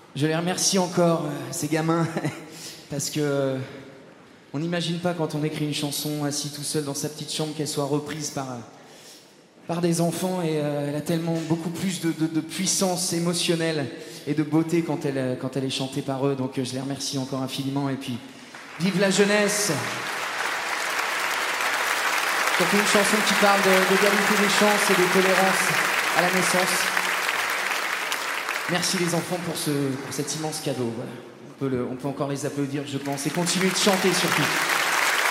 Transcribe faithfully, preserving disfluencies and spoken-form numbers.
Je les remercie encore, euh, ces gamins, parce que euh, on n'imagine pas quand on écrit une chanson assis tout seul dans sa petite chambre qu'elle soit reprise par, euh, par des enfants et euh, elle a tellement beaucoup plus de, de, de puissance émotionnelle et de beauté quand elle, euh, quand elle est chantée par eux. Donc euh, je les remercie encore infiniment et puis vive la jeunesse. Surtout une chanson qui parle de, d'égalité des chances et de tolérance à la naissance. Merci les enfants pour, ce, pour cet immense cadeau. Voilà. On peut, le, on peut encore les applaudir, je pense, et continuer de chanter surtout.